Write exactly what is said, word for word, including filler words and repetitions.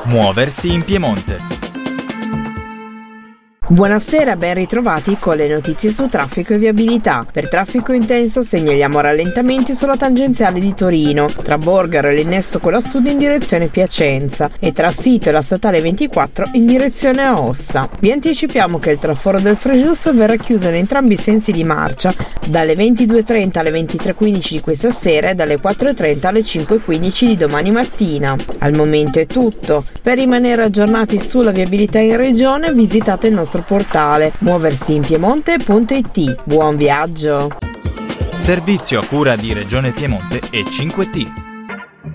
Muoversi in Piemonte. Buonasera, ben ritrovati con le notizie su traffico e viabilità. Per traffico intenso segnaliamo rallentamenti sulla tangenziale di Torino, tra Borgaro e l'innesto con la Sud in direzione Piacenza e tra Sito e la statale ventiquattro in direzione Aosta. Vi anticipiamo che il traforo del Frejus verrà chiuso in entrambi i sensi di marcia dalle ventidue e trenta alle ventitré e quindici di questa sera e dalle quattro e trenta alle cinque e quindici di domani mattina. Al momento è tutto. Per rimanere aggiornati sulla viabilità in regione visitate il nostro portale muoversi in piemonte punto it. Buon viaggio! Servizio a cura di Regione Piemonte e cinque T.